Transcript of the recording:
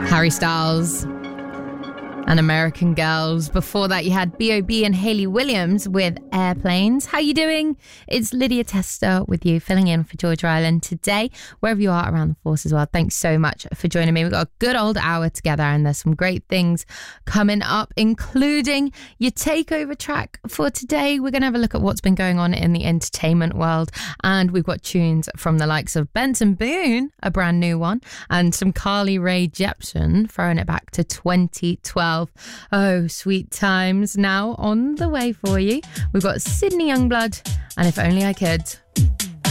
Harry Styles and American Girls. Before that, you had B.O.B. and Hayley Williams with Airplanes. How you doing? It's Lydia Tester with you, filling in for Georgia Island today, wherever you are around the force as well. Thanks so much for joining me. We've got a good old hour together, and there's some great things coming up, including your takeover track for today. We're going to have a look at what's been going on in the entertainment world, and we've got tunes from the likes of Benson Boone, a brand new one, and some Carly Rae Jepsen, throwing it back to 2012. Oh, sweet times now on the way for you. We've got Sydney Youngblood and If Only I Could.